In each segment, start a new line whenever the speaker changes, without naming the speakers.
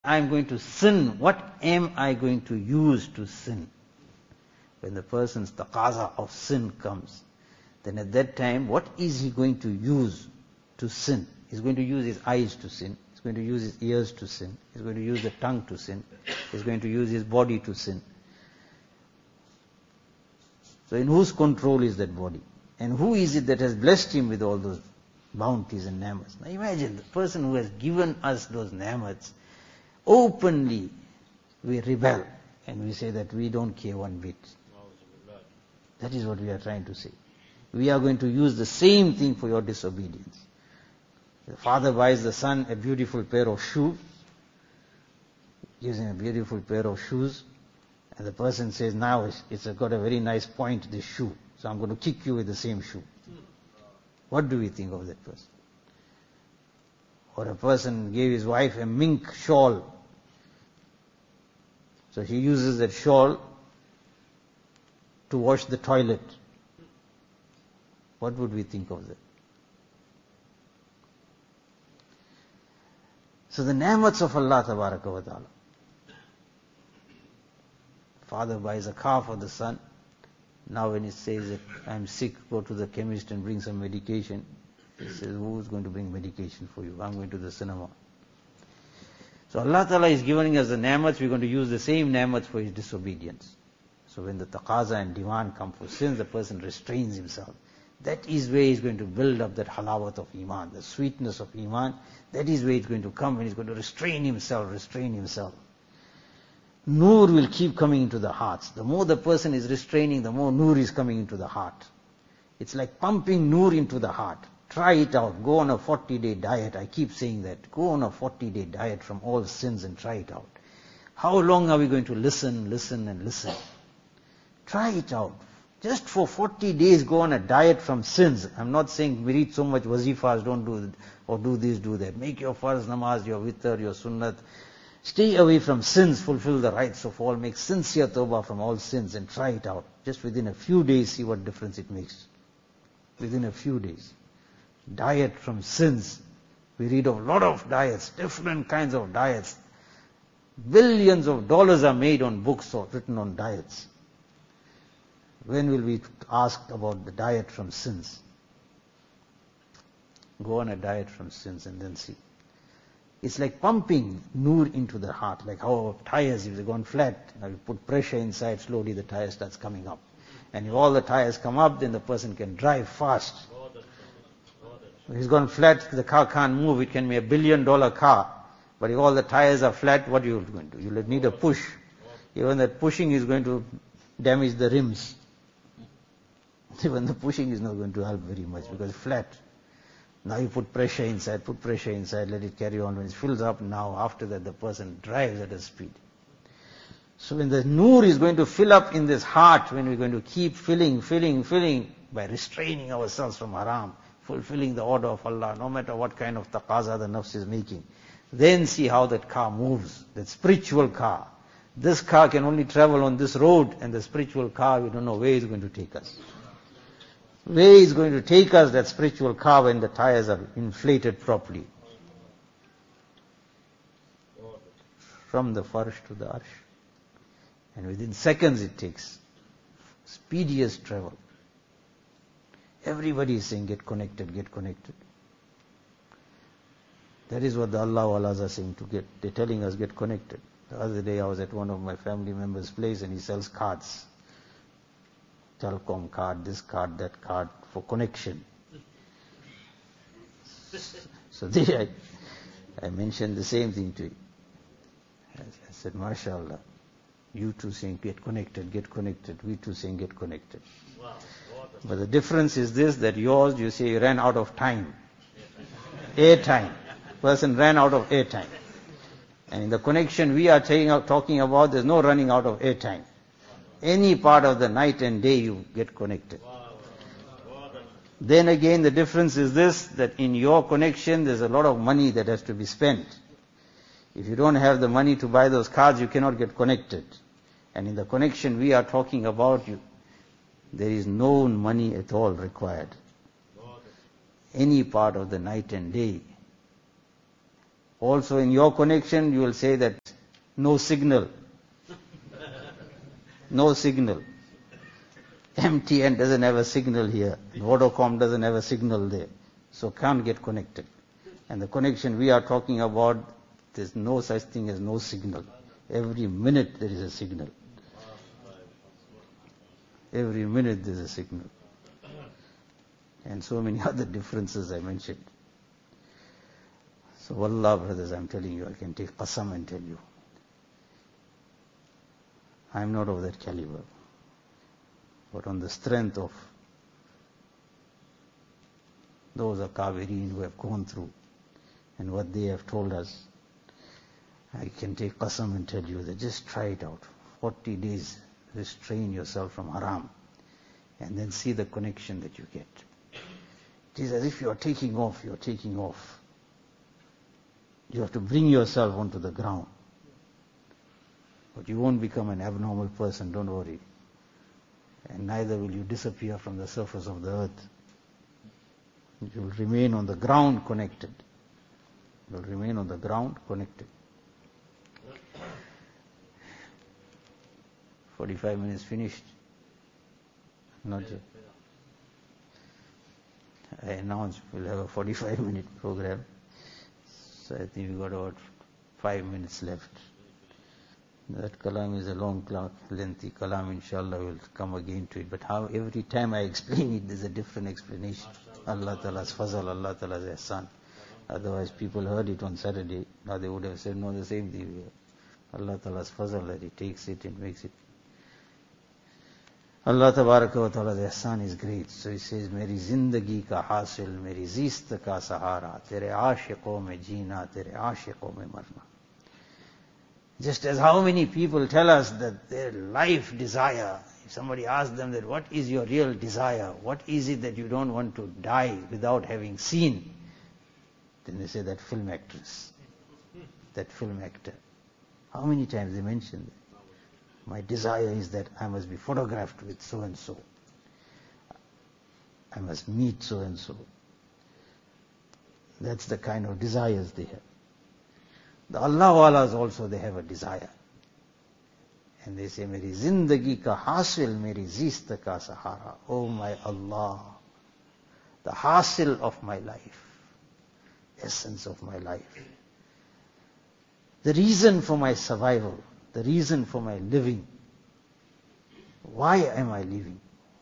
I'm going to sin, what am I going to use to sin? When the person's taqaza of sin comes, then at that time, what is he going to use to sin? He's going to use his eyes to sin. He's going to use his ears to sin. He's going to use the tongue to sin. He's going to use his body to sin. So in whose control is that body? And who is it that has blessed him with all those bounties and ni'mats? Now imagine the person who has given us those ni'mats, openly we rebel and we say that we don't care one bit. That is what we are trying to say. We are going to use the same thing for your disobedience. The father buys the son a beautiful pair of shoes, gives him a beautiful pair of shoes, and the person says, now it's got a very nice point, this shoe, so I'm going to kick you with the same shoe. What do we think of that person? Or a person gave his wife a mink shawl, so he uses that shawl to wash the toilet. What would we think of that? So the ni'mats of Allah Tabaraka wa Ta'ala. Father buys a car for the son. Now when he says that I'm sick, go to the chemist and bring some medication. He says, who's going to bring medication for you? I'm going to the cinema. So Allah Ta'ala is giving us the ni'mats, we're going to use the same ni'mats for his disobedience. So when the taqaza and demand come for sins, the person restrains himself. That is where he's going to build up that halawat of iman, the sweetness of iman. That is where it's going to come, and he's going to restrain himself. Noor will keep coming into the hearts. The more the person is restraining, the more noor is coming into the heart. It's like pumping noor into the heart. Try it out. Go on a 40-day diet. I keep saying that. Go on a 40-day diet from all sins and try it out. How long are we going to listen? Try it out. Just for 40 days go on a diet from sins. I'm not saying we read so much wazifas, don't do it, or do this, do that. Make your farz namaz, your witr, your sunnat. Stay away from sins, fulfill the rights of all, make sincere tawbah from all sins and try it out. Just within a few days, see what difference it makes. Within a few days. Diet from sins. We read of a lot of diets, different kinds of diets. Billions of dollars are made on books or written on diets. When will we ask about the diet from sins? Go on a diet from sins and then see. It's like pumping noor into the heart, like how tires, if they've gone flat, now you put pressure inside, slowly the tire starts coming up. And if all the tires come up, then the person can drive fast. If he's gone flat, the car can't move, it can be $1 billion car. But if all the tires are flat, what are you going to do? You'll need a push. Even that pushing is going to damage the rims. Even the pushing is not going to help very much because it's flat. Now you put pressure inside, let it carry on. When it fills up, now after that the person drives at a speed. So when the noor is going to fill up in this heart, when we're going to keep filling, by restraining ourselves from haram, fulfilling the order of Allah, no matter what kind of taqaza the nafs is making, then see how that car moves, that spiritual car. This car can only travel on this road, and the spiritual car, we don't know where it's going to take us. Where is going to take us, that spiritual car, when the tires are inflated properly? From the farsh to the arsh. And within seconds it takes. Speediest travel. Everybody is saying, get connected. That is what the Allah Wallahs are saying to get. They're telling us, get connected. The other day I was at one of my family members' place and he sells cards. Telecom card, this card, that card, for connection. So there I mentioned the same thing to him. I said, MashaAllah, you two saying get connected, we two saying get connected. Wow. But the difference is this, that yours, you say you ran out of time. Airtime. Person ran out of airtime. And in the connection we are talking about, there's no running out of airtime. Any part of the night and day you get connected. Then again the difference is this, that in your connection there's a lot of money that has to be spent. If you don't have the money to buy those cards, you cannot get connected. And in the connection we are talking about, there is no money at all required. Any part of the night and day. Also in your connection, you will say that no signal. No signal. MTN doesn't have a signal here. Vodacom doesn't have a signal there. So can't get connected. And the connection we are talking about, there's no such thing as no signal. Every minute there is a signal. Every minute there's a signal. And so many other differences I mentioned. So wallah, brothers, I'm telling you, I can take qasam and tell you, I'm not of that caliber. But on the strength of those Akabirin who have gone through and what they have told us, I can take qasam and tell you that just try it out. 40 days, restrain yourself from haram and then see the connection that you get. It is as if you are taking off, you are taking off. You have to bring yourself onto the ground. But you won't become an abnormal person, don't worry. And neither will you disappear from the surface of the earth. You will remain on the ground connected. You will remain on the ground connected. 45 minutes finished. Not yet. I announced we'll have a 45-minute program. So I think we've got about 5 minutes left. That kalam is a long, lengthy kalam. Inshallah, we'll come again to it. But how every time I explain it, there's a different explanation. Allah Ta'ala's fazal, Allah Ta'ala's ihsan. Otherwise, people heard it on Saturday. Now they would have said, no, the same thing. Allah Ta'ala's fazal, that He takes it and makes it. Allah Tabaraka wa Ta'ala's ihsan is great. So He says, Meri zindagi ka hasil, meri zist ka sahara, tere aashiqon mein jeena, tere aashiqon mein marna. Just as how many people tell us that their life desire, if somebody asks them that what is your real desire, what is it that you don't want to die without having seen, then they say that film actress, that film actor. How many times they mention that? My desire is that I must be photographed with so and so. I must meet so and so. That's the kind of desires they have. The Allah Walas also, they have a desire. And they say, Meri zindagi ka hasil, meri zist ka sahara. Oh my Allah, the hasil of my life, essence of my life, the reason for my survival, the reason for my living. Why am I living?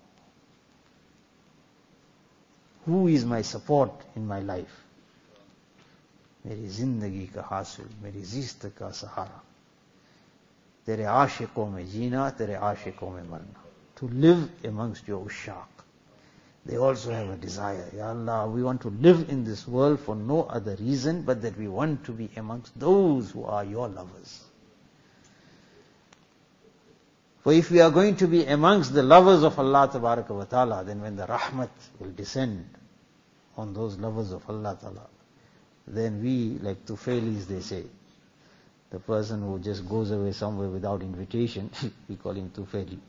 Who is my support in my life? Meri zindagi ka hasil, meri zist ka sahara. Tere aashiqon mein jeena, tere aashiqon mein marna. To live amongst your ushaq. They also have a desire. Ya Allah, we want to live in this world for no other reason but that we want to be amongst those who are your lovers. For if we are going to be amongst the lovers of Allah Tabaraka wa Ta'ala, then when the rahmat will descend on those lovers of Allah Ta'ala, then we, like Tufailis they say, the person who just goes away somewhere without invitation, we call him Tufaili.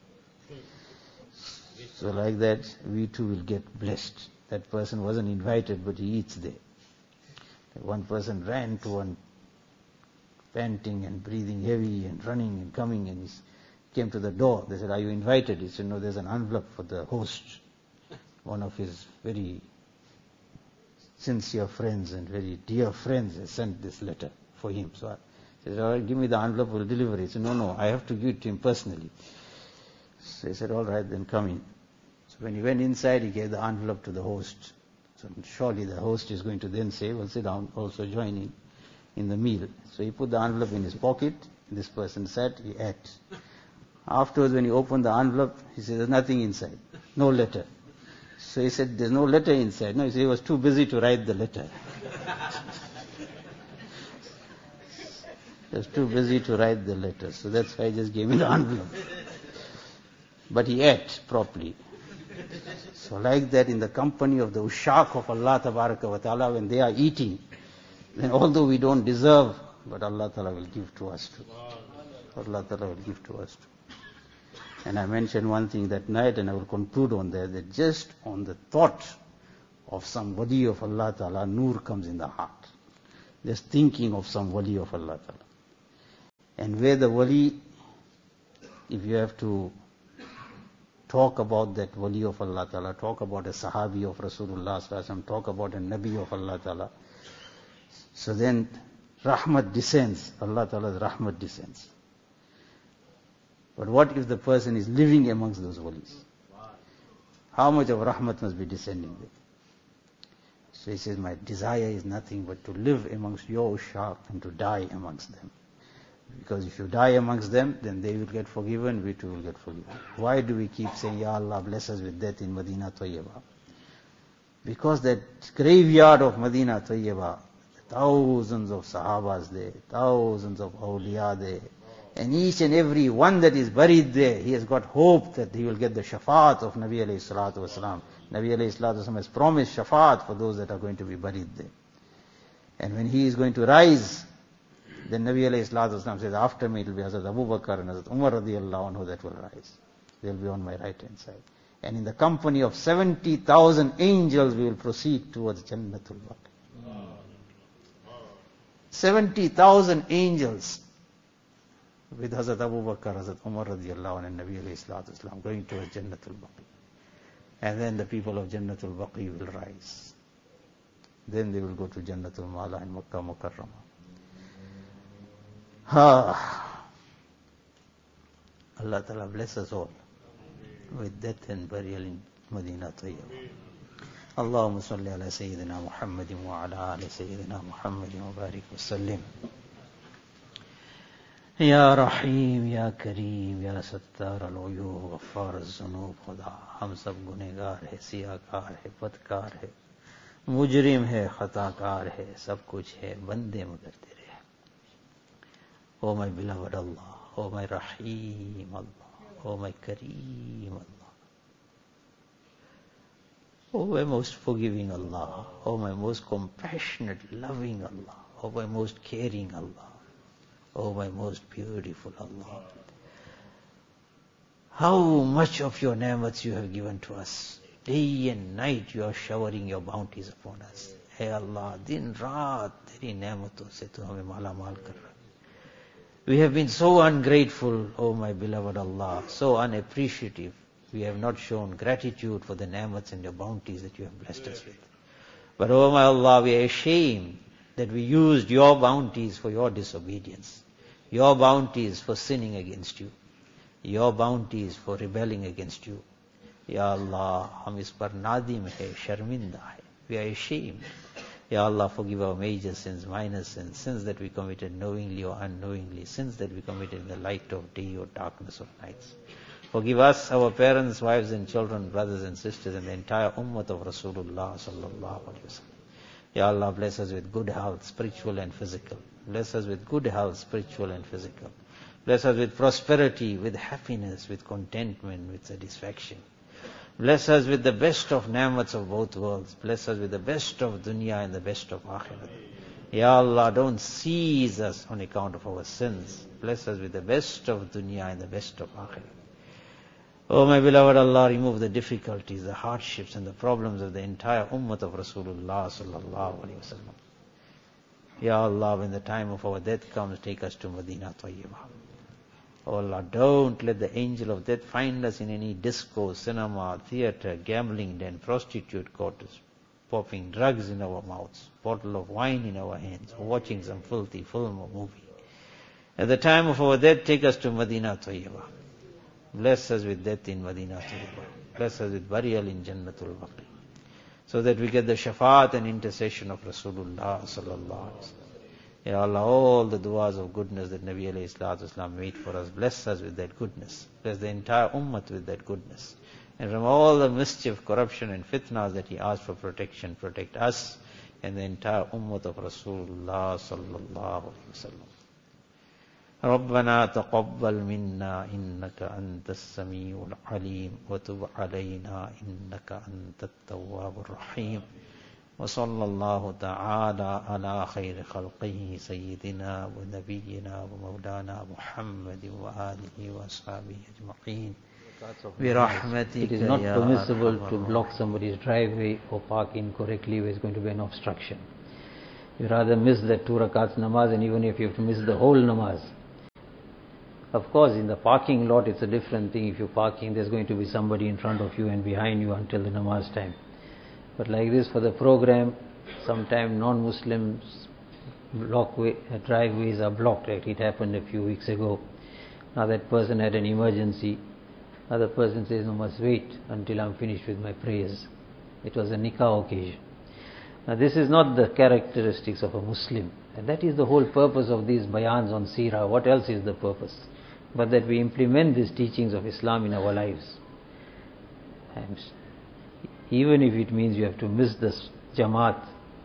So like that, we too will get blessed. That person wasn't invited, but he eats there. One person ran to one, panting and breathing heavy and running and coming, and he came to the door. They said, are you invited? He said, no, there's an envelope for the host. One of his very sincere friends and very dear friends has sent this letter for him. So I said, all right, give me the envelope, we'll deliver it. He said, no, I have to give it to him personally. So he said, all right, then come in. So when he went inside, he gave the envelope to the host. So surely the host is going to then say, well, sit down, also join in the meal. So he put the envelope in his pocket. This person sat, he ate. Afterwards, when he opened the envelope, he said, there's nothing inside, no letter. So he said, there's no letter inside. No, he said he was too busy to write the letter. He was too busy to write the letter. So that's why I just gave him the envelope. But he ate properly. So like that, in the company of the ushaq of Allah Tabaraka wa Ta'ala, when they are eating, then although we don't deserve, but Allah Ta'ala will give to us too. Allah Ta'ala will give to us too. And I mentioned one thing that night, and I will conclude on that just on the thought of some wali of Allah Ta'ala, nur comes in the heart. just thinking of some wali of Allah Ta'ala. And where the wali, if you have to talk about that wali of Allah Ta'ala, talk about a sahabi of Rasulullah Sallallahu Alaihi Wasallam, talk about a nabi of Allah Ta'ala, so then rahmat descends, Allah Ta'ala's rahmat descends. But what if the person is living amongst those walis? How much of rahmat must be descending there? So he says, my desire is nothing but to live amongst your ushaq and to die amongst them. Because if you die amongst them, then they will get forgiven, we too will get forgiven. Why do we keep saying, Ya Allah, bless us with death in Madinah Tayyibah? Because that graveyard of Madinah Tayyibah, thousands of sahabas there, thousands of awliya there, and each and every one that is buried there, he has got hope that he will get the shafaat of Nabi alayhi salatu wasalam. Nabi alayhi salatu wasalam has promised shafaat for those that are going to be buried there. And when he is going to rise, then Nabi alayhi salatu wasalam says, after me it will be Hazrat Abu Bakr and Hazrat Umar radiyallahu anhu that will rise. They will be on my right hand side. And in the company of 70,000 angels we will proceed towards Jannatul Baqi. 70,000 angels with Hazrat Abu Bakr, Hazrat Umar radiyallahu anhu and Nabi alayhi salatu wasalam going towards Jannatul Baqi. And then the people of Jannatul Baqi will rise. Then they will go to Jannatul Mala in Makkah Mukarramah. Allah Ta'ala bless us all with death and burial in Madinah Tayyibah. Allahumma salli ala Sayyidina Muhammadin wa ala ali Sayyidina Muhammadin wa barik wa sallim. Ya Rahim, Ya Kareem, Ya Sattar al-Uyub, Ghaffar al-Zunub, Khuda, हम सब गुनहगार है, सियाकार है, बदकार है, मुजरिम है, खताकार है, सब कुछ है, बंदे मगर तेरे. Oh my beloved Allah, oh my Rahim Allah, oh my Kareem Allah, oh my most forgiving Allah, oh my most compassionate, loving Allah, oh my most caring Allah, oh my most beautiful Allah. How much of your ni'mats you have given to us. Day and night you are showering your bounties upon us. Hey Allah, din raat teri ni'maton se tu hame mala mal kar raha. We have been so ungrateful, oh my beloved Allah, so unappreciative. We have not shown gratitude for the ni'mats and your bounties that you have blessed us with. But oh my Allah, we are ashamed that we used your bounties for your disobedience, your bounties for sinning against you, your bounties for rebelling against you. Ya Allah, hum is par nadim hai, sharminda hai. We are ashamed. Ya Allah, forgive our major sins, minor sins, sins that we committed knowingly or unknowingly, sins that we committed in the light of day or darkness of nights. Forgive us, our parents, wives and children, brothers and sisters, and the entire ummah of Rasulullah sallallahu alaihi wasallam. Ya Allah, bless us with good health, spiritual and physical. Bless us with good health, spiritual and physical. Bless us with prosperity, with happiness, with contentment, with satisfaction. Bless us with the best of ni'mats of both worlds. Bless us with the best of dunya and the best of akhirat. Ya Allah, don't seize us on account of our sins. Bless us with the best of dunya and the best of akhirat. Oh my beloved Allah, remove the difficulties, the hardships and the problems of the entire ummah of Rasulullah sallallahu alaihi wasallam. Ya Allah, when the time of our death comes, take us to Madinah Tayyibah. Oh Allah, don't let the angel of death find us in any disco, cinema, theater, gambling den, prostitute quarters, popping drugs in our mouths, bottle of wine in our hands, or watching some filthy film or movie. At the time of our death, take us to Madinah Tayyibah. Bless us with death in Madinah Tayyibah. Bless us with burial in Jannatul Baqi, so that we get the shafaat and intercession of Rasulullah sallallahu alaihi wasallam. Ya Allah, all the du'as of goodness that Nabi alayhi salatu wasalam made for us, bless us with that goodness. Bless the entire ummah with that goodness. And from all the mischief, corruption and fitnas that he asked for protection, protect us and the entire ummah of Rasulullah sallallahu alaihi wasallam. ربنا تقبل منا إنك أنت السميع العليم وتب علينا إنك أنت التواب الرحيم وصلى الله تعالى على خير خلقه سيدنا ونبينا ومولانا محمد وآله وأصحابه أجمعين برحمتك.
It is not permissible to block somebody's driveway or park incorrectly where is going to be an obstruction.
You rather miss that 2 rakats namaz, and even if you have to miss the whole namaz. Of course, in the parking lot, it's a different thing. If you're parking, there's going to be somebody in front of you and behind you until the namaz time. But like this, for the program, sometimes non-Muslims driveways are blocked. Like it happened a few weeks ago. Now that person had an emergency. Other person says, no, must wait until I'm finished with my prayers. It was a nikah occasion. Now this is not the characteristics of a Muslim. And that is the whole purpose of these bayans on seerah. What else is the purpose? But that we implement these teachings of Islam in our lives. And even if it means you have to miss this Jamaat,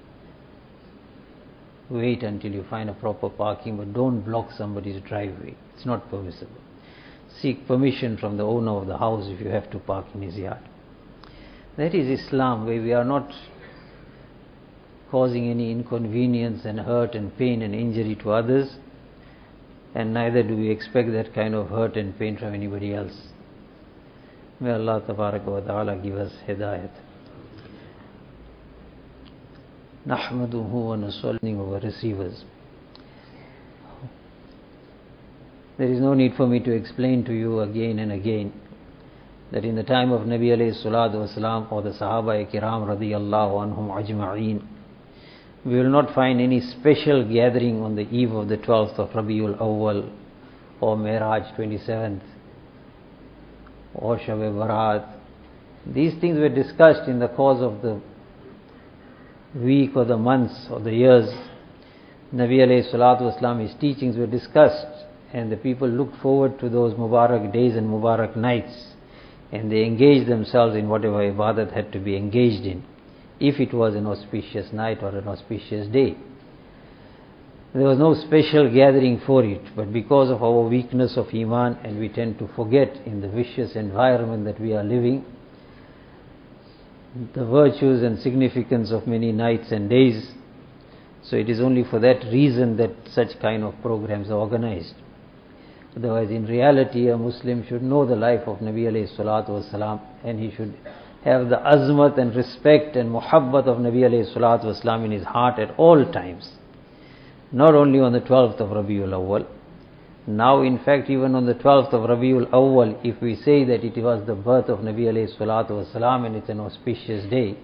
wait until you find a proper parking, but don't block somebody's driveway. It's not permissible. Seek permission from the owner of the house if you have to park in his yard. That is Islam, where we are not causing any inconvenience and hurt and pain and injury to others, and neither do we expect that kind of hurt and pain from anybody else. May Allah Tabaraka wa Ta'ala give us hidayat. Nahmaduhu wa nusalli our receivers. There is no need for me to explain to you again and again that in the time of Nabi alayhi salatu wasalam or the Sahaba kiram radiyallahu anhum ajma'een, we will not find any special gathering on the eve of the 12th of Rabiul Awwal or Mi'raj 27th or Shab Barat. These things were discussed in the course of the week or the months or the years. Nabi alayhi salatu wasalam, his teachings were discussed, and the people looked forward to those Mubarak days and Mubarak nights, and they engaged themselves in whatever ibadat had to be engaged in, if it was an auspicious night or an auspicious day. There was no special gathering for it, but because of our weakness of Iman, and we tend to forget in the vicious environment that we are living, the virtues and significance of many nights and days. So it is only for that reason that such kind of programs are organized. Otherwise, in reality, a Muslim should know the life of Nabi alayhi salatu wasalam, and he should have the azmat and respect and muhabbat of Nabi alayhi salatu wasalam in his heart at all times. Not only on the 12th of Rabiul Awwal. Now, in fact, even on the 12th of Rabiul Awwal, if we say that it was the birth of Nabi alayhi salatu wasalam and it's an auspicious day,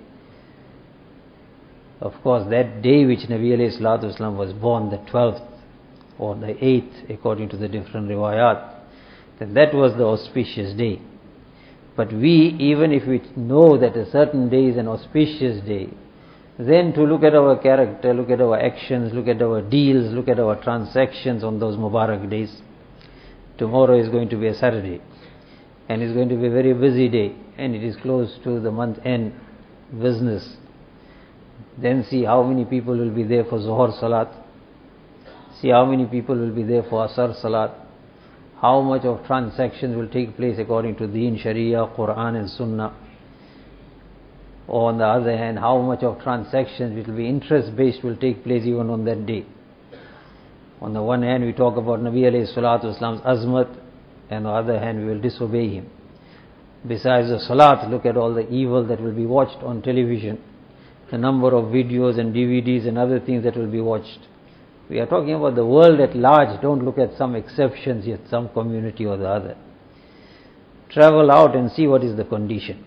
of course, that day which Nabi alayhi salatu wasalam was born, the 12th or the 8th, according to the different riwayat, then that was the auspicious day. But we, even if we know that a certain day is an auspicious day, then to look at our character, look at our actions, look at our deals, look at our transactions on those Mubarak days. Tomorrow is going to be a Saturday, and it's going to be a very busy day, and it is close to the month end business. Then see how many people will be there for Zuhur Salat. See how many people will be there for Asr Salat. How much of transactions will take place according to Deen, Sharia, Quran and Sunnah. Or on the other hand, how much of transactions which will be interest based will take place even on that day. On the one hand, we talk about Nabi alayhi salatu wasalam's azmat, and on the other hand, we will disobey him. Besides the salat, look at all the evil that will be watched on television, the number of videos and DVDs and other things that will be watched. We are talking about the world at large. Don't look at some exceptions, yet some community or the other. Travel out and see what is the condition.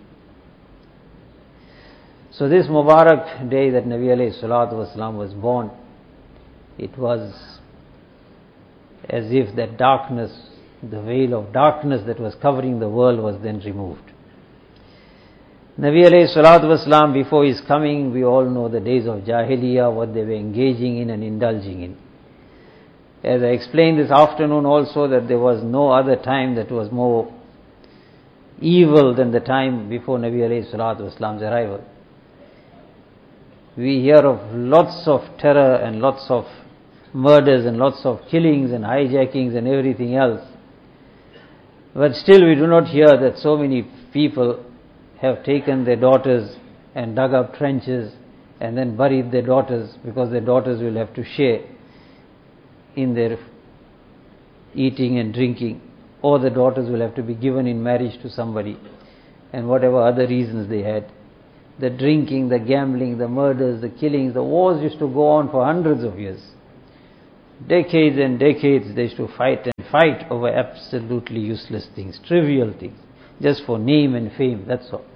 So this Mubarak day that Nabi alayhi salatu wasalam was born, it was as if that darkness, the veil of darkness that was covering the world was then removed. Nabi alayhi salatu wasalam, before his coming, we all know the days of Jahiliyyah, what they were engaging in and indulging in. As I explained this afternoon also, that there was no other time that was more evil than the time before Nabi alayhi salatu wasalam's arrival. We hear of lots of terror and lots of murders and lots of killings and hijackings and everything else. But still we do not hear that so many people have taken their daughters and dug up trenches and then buried their daughters, because their daughters will have to share in their eating and drinking, or the daughters will have to be given in marriage to somebody, and whatever other reasons they had.
The drinking, the gambling, the murders, the killings, the wars used to go on for hundreds of years. Decades and decades they used to fight and fight over absolutely useless things, trivial things, just for name and fame, that's all.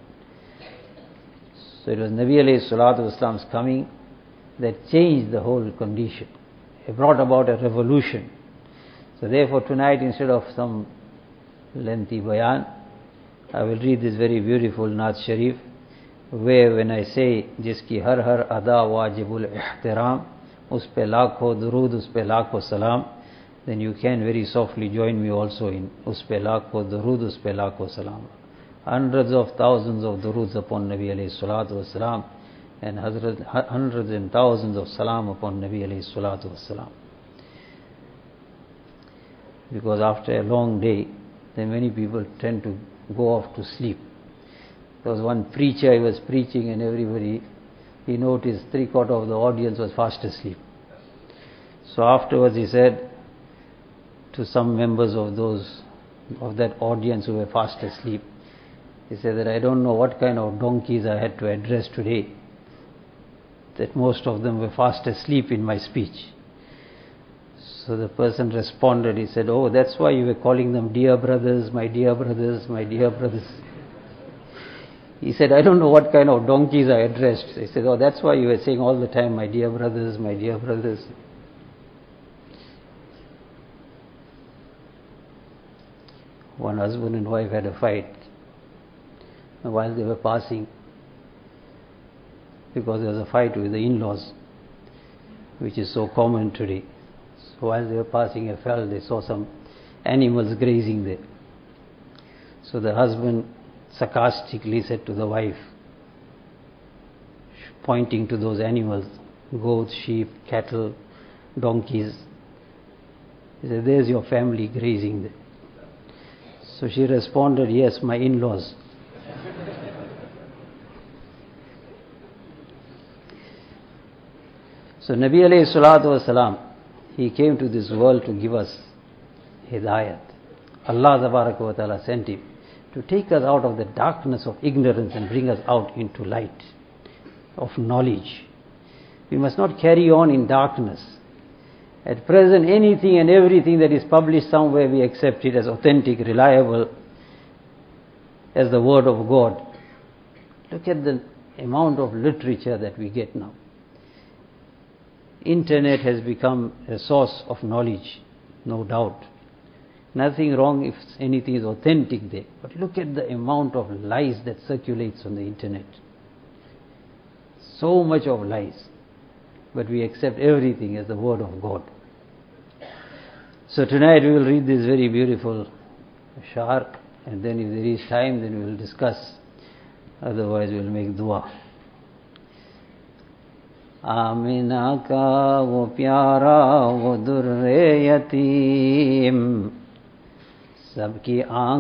So it was Nabi alayhi salatu wasalam's coming that changed the whole condition. It brought about a revolution. So therefore tonight, instead of some lengthy bayan, I will read this very beautiful Naat Sharif, where when I say, jiski har har ada wajibul ihtiram, us pe lakho durud, us pe lakho salam, then you can very softly join me also in us pe lakho durud, us pe lakho salam. Hundreds of thousands of duruds upon Nabi alayhi salatu wasalam, and hundreds and thousands of salam upon Nabi alayhi salatu wasalam. Because after a long day, then many people tend to go off to sleep. There was one preacher, he was preaching, and everybody, he noticed 3/4 of the audience was fast asleep. So afterwards he said to some members of that audience who were fast asleep, he said that I don't know what kind of donkeys I had to address today, that most of them were fast asleep in my speech. So the person responded, he said, oh, that's why you were calling them dear brothers, my dear brothers, my dear brothers. He said, I don't know what kind of donkeys I addressed. He said, oh, that's why you were saying all the time, my dear brothers, my dear brothers. One husband and wife had a fight. And while they were passing, because there was a fight with the in-laws, which is so common today. So while they were passing a fell, they saw some animals grazing there. So the husband sarcastically said to the wife, pointing to those animals, goats, sheep, cattle, donkeys, he said, there's your family grazing there. So she responded, yes, my in-laws. So Nabi alayhi salatu wasalam, he came to this world to give us hidayat. Allah tabaraka wa ta'ala sent him to take us out of the darkness of ignorance and bring us out into light of knowledge. We must not carry on in darkness. At present, anything and everything that is published somewhere, we accept it as authentic, reliable, as the word of God. Look at the amount of literature that we get now. Internet has become a source of knowledge, no doubt. Nothing wrong if anything is authentic there. But look at the amount of lies that circulates on the internet. So much of lies. But we accept everything as the word of God. So tonight we will read this very beautiful Sha'r, and then if there is time, then we will discuss. Otherwise we will make dua. Amina का वो प्यारा वो दुर्रे यतीम सबकी आँख